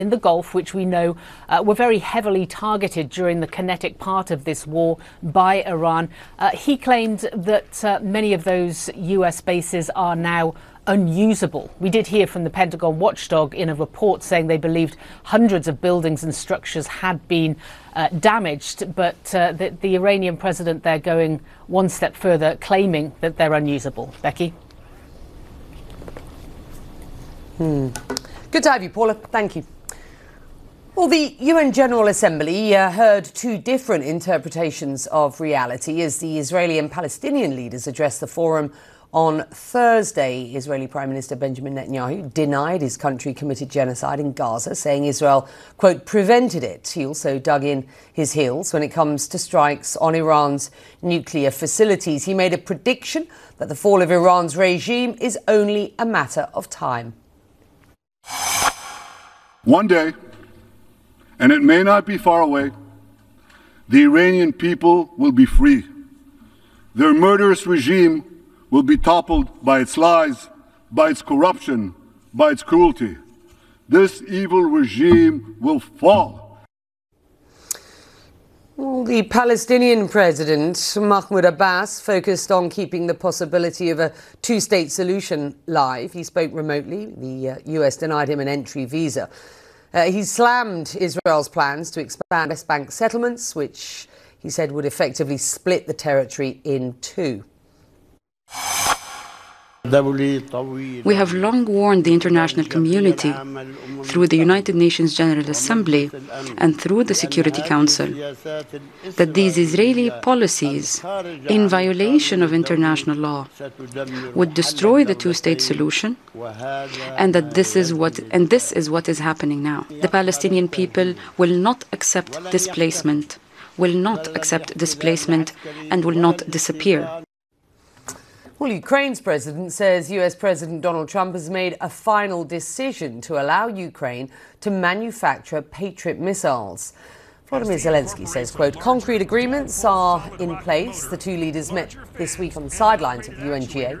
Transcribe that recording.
in the Gulf, which we know were very heavily targeted during the kinetic part of this war by Iran. He claimed that many of those US bases are now unusable. We did hear from the Pentagon watchdog in a report saying they believed hundreds of buildings and structures had been damaged, but the Iranian president there going one step further, claiming that they're unusable. Becky? Good to have you, Paula. Thank you. Well, the UN General Assembly heard two different interpretations of reality as the Israeli and Palestinian leaders addressed the forum on Thursday. Israeli Prime Minister Benjamin Netanyahu denied his country committed genocide in Gaza, saying Israel, quote, prevented it. He also dug in his heels when it comes to strikes on Iran's nuclear facilities. He made a prediction that the fall of Iran's regime is only a matter of time. One day, and it may not be far away, the Iranian people will be free. Their murderous regime will be toppled by its lies, by its corruption, by its cruelty. This evil regime will fall. Well, the Palestinian president, Mahmoud Abbas, focused on keeping the possibility of a two-state solution live. He spoke remotely. The US denied him an entry visa. He slammed Israel's plans to expand West Bank settlements, which he said would effectively split the territory in two. We have long warned the international community through the United Nations General Assembly and through the Security Council that these Israeli policies, in violation of international law, would destroy the two-state solution, and that this is what is happening now. The Palestinian people will not accept displacement, and will not disappear. Well, Ukraine's president says US President Donald Trump has made a final decision to allow Ukraine to manufacture Patriot missiles. Volodymyr Zelensky says, quote, concrete agreements are in place. The two leaders met this week on the sidelines of the UNGA